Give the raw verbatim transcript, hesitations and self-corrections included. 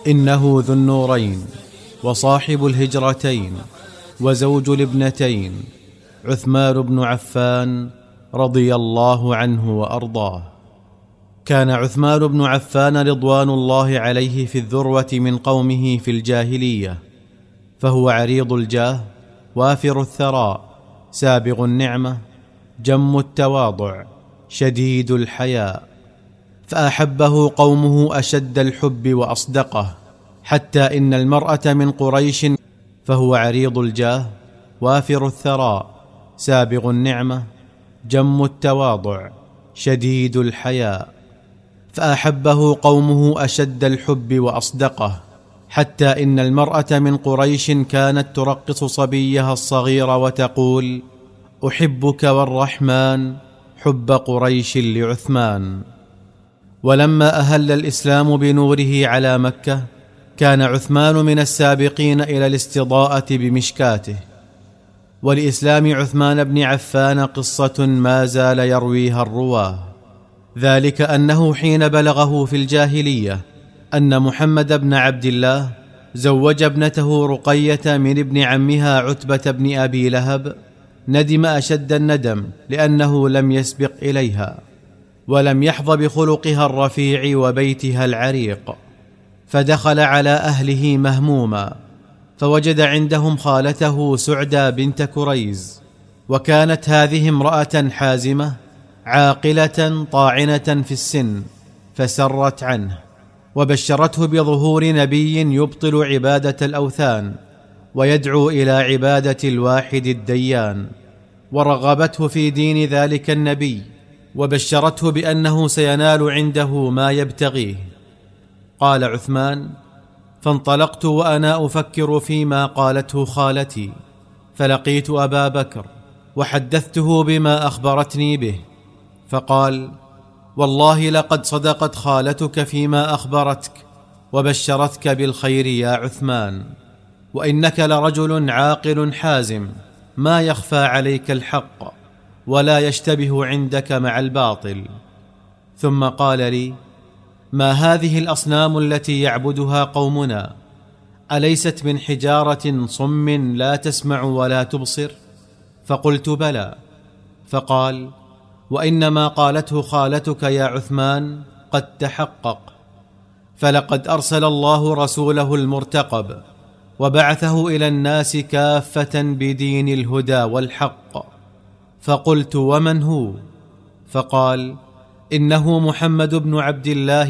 إنه ذو النورين وصاحب الهجرتين وزوج الابنتين عثمان بن عفان رضي الله عنه وأرضاه. كان عثمان بن عفان رضوان الله عليه في الذروة من قومه في الجاهلية، فهو عريض الجاه وافر الثراء سابغ النعمة جم التواضع شديد الحياء، فأحبه قومه أشد الحب وأصدقه، حتى إن المرأة من قريش فهو عريض الجاه وافر الثراء سابغ النعمة جم التواضع شديد الحياء، فأحبه قومه أشد الحب وأصدقه، حتى إن المرأة من قريش كانت ترقص صبيها الصغير وتقول: أحبك والرحمن حب قريش لعثمان. ولما أهل الإسلام بنوره على مكة، كان عثمان من السابقين إلى الاستضاءة بمشكاته. ولإسلام عثمان بن عفان قصة ما زال يرويها الرواه، ذلك أنه حين بلغه في الجاهلية أن محمد بن عبد الله زوج ابنته رقية من ابن عمها عتبة بن أبي لهب، ندم أشد الندم لأنه لم يسبق إليها ولم يحظ بخلقها الرفيع وبيتها العريق، فدخل على أهله مهموما، فوجد عندهم خالته سعدى بنت كريز، وكانت هذه امرأة حازمة عاقلة طاعنة في السن، فسرت عنه وبشرته بظهور نبي يبطل عبادة الأوثان ويدعو إلى عبادة الواحد الديان، ورغبته في دين ذلك النبي، وبشرته بأنه سينال عنده ما يبتغيه. قال عثمان: فانطلقت وأنا أفكر فيما قالته خالتي، فلقيت أبا بكر وحدثته بما أخبرتني به، فقال: والله لقد صدقت خالتك فيما أخبرتك وبشرتك بالخير يا عثمان، وإنك لرجل عاقل حازم، ما يخفى عليك الحق ولا يشتبه عندك مع الباطل. ثم قال لي: ما هذه الأصنام التي يعبدها قومنا؟ أليست من حجارة صم لا تسمع ولا تبصر؟ فقلت: بلى. فقال: وإنما قالته خالتك يا عثمان قد تحقق، فلقد أرسل الله رسوله المرتقب وبعثه إلى الناس كافة بدين الهدى والحق. فقلت: ومن هو؟ فقال: إنه محمد بن عبد الله